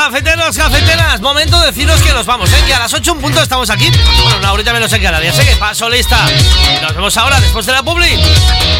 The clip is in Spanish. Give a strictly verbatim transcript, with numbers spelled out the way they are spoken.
Cafeteros, cafeteras, momento de deciros que nos vamos, ¿eh? Que a las ocho en punto estamos aquí. Bueno, una horita menos en Canarias, ¿eh? Que paso lista. Nos vemos ahora, después de la publi.